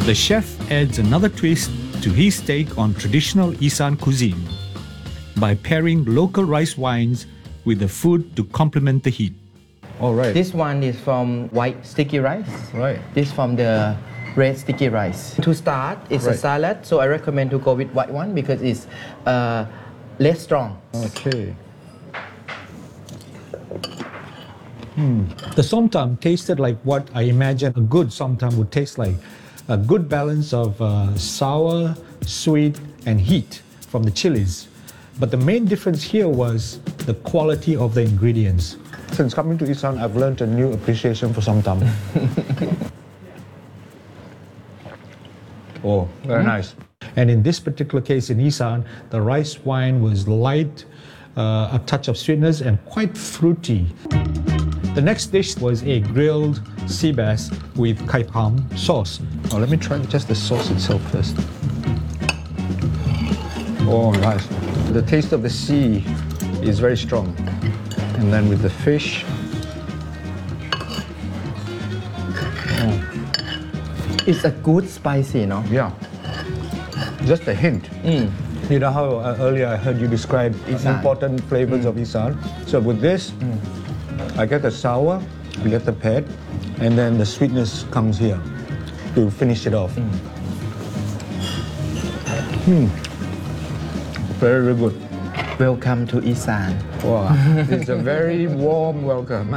The chef adds another twist to his take on traditional Isan cuisine by pairing local rice wines with the food to complement the heat. All right. This one is from white sticky rice. Right. This from the red sticky rice. To start, it's a salad, so I recommend to go with white one because it's less strong. Okay. The somtam tasted like what I imagine a good somtam would taste like. A good balance of sour, sweet, and heat from the chilies. But the main difference here was the quality of the ingredients. Since coming to Isan, I've learned a new appreciation for somtam. Oh, very nice. And in this particular case in Isan, the rice wine was light, a touch of sweetness, and quite fruity. The next dish was a grilled sea bass with kai palm sauce. Oh, let me try just the sauce itself first. Oh, nice. The taste of the sea is very strong. And then with the fish. It's a good spicy, no? Yeah. Just a hint. You know how earlier I heard you describe important flavors of Isan? So with this, I get the sour, I get the pet, and then the sweetness comes here to finish it off. Very, very good. Welcome to Isan. Wow, it's a very warm welcome.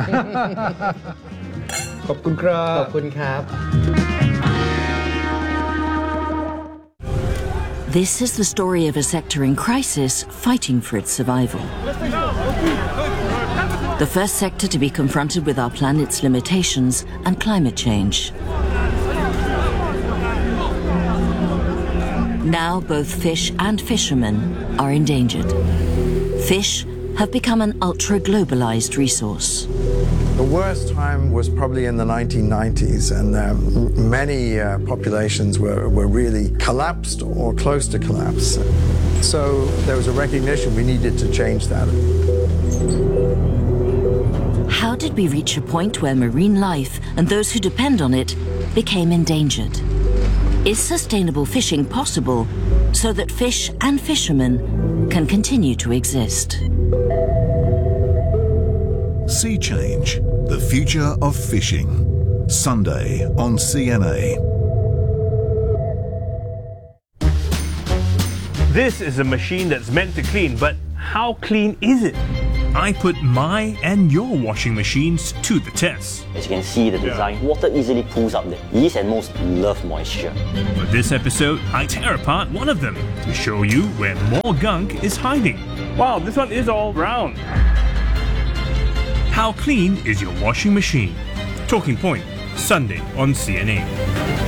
ขอบคุณครับขอบคุณครับ This is the story of a sector in crisis fighting for its survival. The first sector to be confronted with our planet's limitations and climate change. Now both fish and fishermen are endangered. Fish have become an ultra-globalized resource. The worst time was probably in the 1990s, and many populations were really collapsed or close to collapse. So there was a recognition we needed to change that. How did we reach a point where marine life and those who depend on it became endangered? Is sustainable fishing possible so that fish and fishermen can continue to exist? Sea Change, the future of fishing. Sunday on CNA. This is a machine that's meant to clean, but how clean is it? I put my and your washing machines to the test. As you can see the design, water easily pools up there. Yeast and mold love moisture. For this episode, I tear apart one of them to show you where more gunk is hiding. Wow, this one is all round. How clean is your washing machine? Talking Point, Sunday on CNA.